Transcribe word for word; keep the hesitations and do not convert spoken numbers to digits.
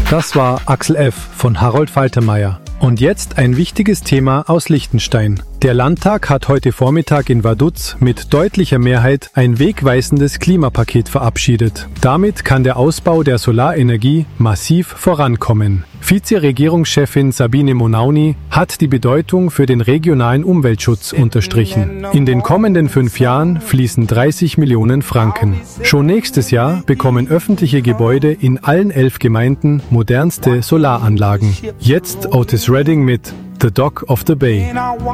Das war Axel F. von Harold Faltermeier. Und jetzt ein wichtiges Thema aus Liechtenstein. Der Landtag hat heute Vormittag in Vaduz mit deutlicher Mehrheit ein wegweisendes Klimapaket verabschiedet. Damit kann der Ausbau der Solarenergie massiv vorankommen. Vize-Regierungschefin Sabine Monauni hat die Bedeutung für den regionalen Umweltschutz unterstrichen. In den kommenden fünf Jahren fließen dreißig Millionen Franken. Schon nächstes Jahr bekommen öffentliche Gebäude in allen elf Gemeinden modernste Solaranlagen. Jetzt Otis Redding mit The Dock of the Bay.